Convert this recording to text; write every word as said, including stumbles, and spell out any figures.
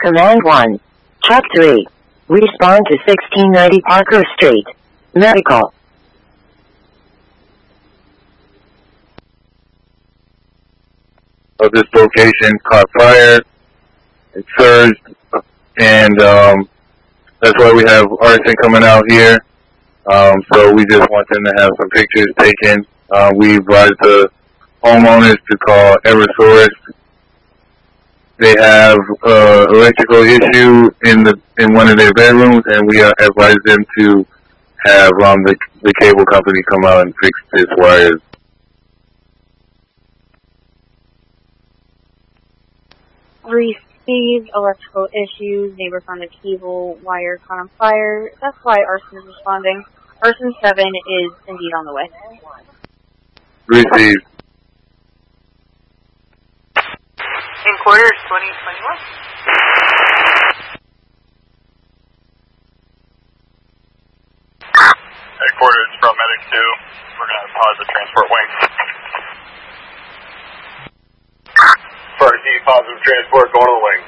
Command one. Truck three. Respond to sixteen ninety Parker Street. Medical. Of this location caught fire, it surged, and um, that's why we have arson coming out here. Um, so we just want them to have some pictures taken. Uh, we advise the homeowners to call Eversource. They have uh, electrical issue in the in one of their bedrooms, and we uh, advise them to have um, the the cable company come out and fix this wires. Received electrical issues. Neighbor found a cable wire caught on fire. That's why arson is responding. Arson seven is indeed on the way. Received. In quarters twenty twenty-one. Headquarters from Medic two. We're going to pause the transport wing. First, positive transport going to the wing.